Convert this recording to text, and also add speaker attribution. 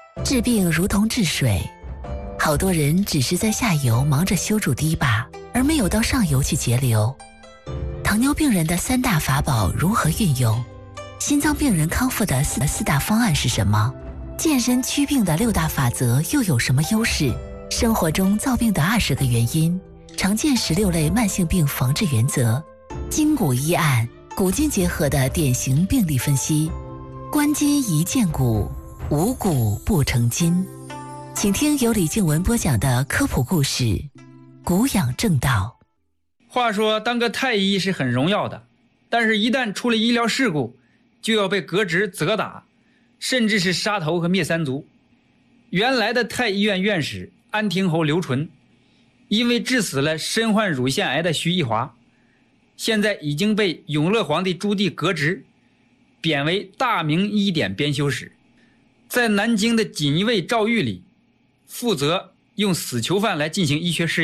Speaker 1: 治病如同治水，好多人只是在下游忙着修筑堤坝，而没有到上游去节流。糖尿病人的3大法宝如何运用？心脏病人康复的四大方案是什么？健身祛病的6大法则又有什么优势？生活中造病的20个原因，常见16类慢性病防治原则，筋骨医案，古今结合的典型病例分析，观筋宜见骨，无骨不成筋。请听由李静文播讲的科普故事，骨养正道。
Speaker 2: 话说当个太医是很荣耀的，但是一旦出了医疗事故，就要被革职责打，甚至是杀头和灭3族。原来的太医院院士安亭侯刘纯，因为致死了身患乳腺癌的徐奕华，现在已经被永乐皇帝朱棣革职，贬为大明医典编修史。在南京的锦衣卫赵狱里，负责用死囚犯来进行医学试验。